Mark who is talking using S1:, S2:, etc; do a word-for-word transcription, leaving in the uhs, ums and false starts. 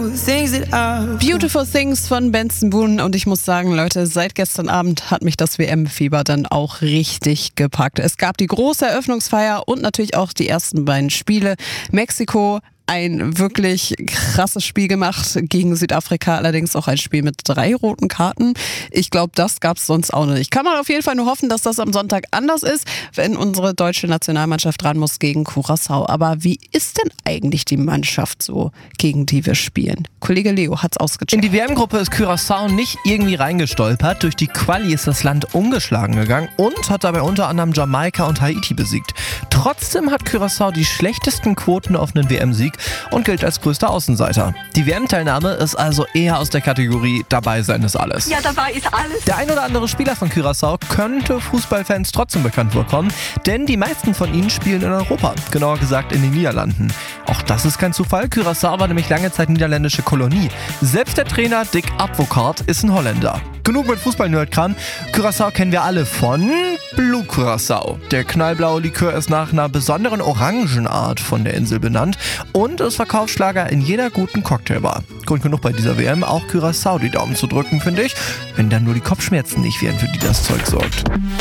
S1: Beautiful Things von Benson Boone und ich muss sagen, Leute, seit gestern Abend hat mich das W M-Fieber dann auch richtig gepackt. Es gab die große Eröffnungsfeier und natürlich auch die ersten beiden Spiele. Mexiko, ein wirklich krasses Spiel gemacht gegen Südafrika, allerdings auch ein Spiel mit drei roten Karten. Ich glaube, das gab es sonst auch nicht. Kann man auf jeden Fall nur hoffen, dass das am Sonntag anders ist, wenn unsere deutsche Nationalmannschaft ran muss gegen Curaçao. Aber wie ist denn eigentlich die Mannschaft so, gegen die wir spielen? Kollege Leo hat's ausgecheckt.
S2: In die W M-Gruppe ist Curaçao nicht irgendwie reingestolpert. Durch die Quali ist das Land ungeschlagen gegangen und hat dabei unter anderem Jamaika und Haiti besiegt. Trotzdem hat Curaçao die schlechtesten Quoten auf einen W M-Sieg und gilt als größter Außenseiter. Die W M-Teilnahme ist also eher aus der Kategorie dabei sein ist alles.
S3: Ja, dabei ist alles.
S2: Der ein oder andere Spieler von Curaçao könnte Fußballfans trotzdem bekannt vorkommen, denn die meisten von ihnen spielen in Europa, genauer gesagt in den Niederlanden. Auch das ist kein Zufall, Curaçao war nämlich lange Zeit niederländische Kolonie. Selbst der Trainer Dick Advocaat ist ein Holländer. Genug mit Fußball-Nerd-Kram. Curaçao kennen wir alle von Blue Curaçao. Der knallblaue Likör ist nach einer besonderen Orangenart von der Insel benannt und ist Verkaufsschlager in jeder guten Cocktailbar. Grund genug bei dieser W M auch Curaçao die Daumen zu drücken, finde ich, wenn dann nur die Kopfschmerzen nicht wären, für die das Zeug sorgt.